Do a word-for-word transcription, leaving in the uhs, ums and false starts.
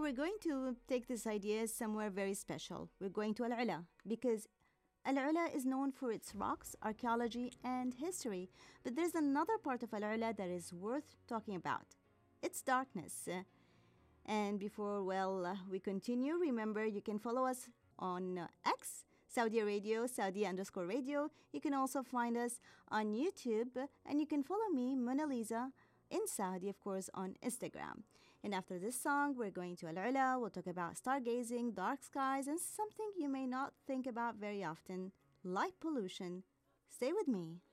we're going to take this idea somewhere very special. We're going to Al Ula because Al Ula is known for its rocks, archaeology, and history. But there's another part of Al Ula that is worth talking about. It's darkness. Uh, And before, well, uh, we continue, remember you can follow us on uh, X, Saudi Radio, Saudi underscore radio. You can also find us on YouTube, and you can follow me, Mona Lisa, in Saudi, of course, on Instagram. And after this song, we're going to Al Ula. We'll talk about stargazing, dark skies, and something you may not think about very often, light pollution. Stay with me.